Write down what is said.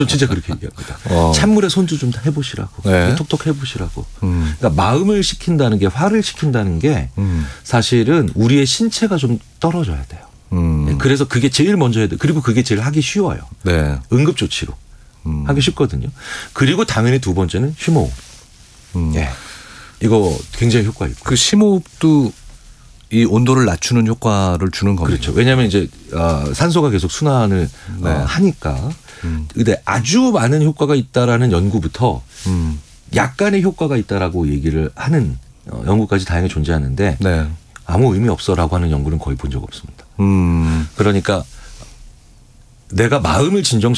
진짜 그렇게 얘기합니다. 찬물에 손주 좀 해보시라고. 네. 톡톡 해보시라고. 그러니까 마음을 식힌다는 게 화를 식힌다는 게 사실은 우리의 신체가 좀 떨어져야 돼요. 그래서 그게 제일 먼저 해야 돼요. 그리고 그게 제일 하기 쉬워요. 네. 응급조치로. 하기 쉽거든요. 그리고 당연히 두 번째는 심호흡. 예. 이거 굉장히 효과 있고. 그 심호흡도 이 온도를 낮추는 효과를 주는 겁니다. 그렇죠. 왜냐하면 이제 산소가 계속 순환을 네. 하니까. 근데 아주 많은 효과가 있다라는 연구부터 약간의 효과가 있다라고 얘기를 하는 연구까지 다행히 존재하는데 네. 아무 의미 없어라고 하는 연구는 거의 본 적 없습니다. 그러니까 내가 마음을 진정시키는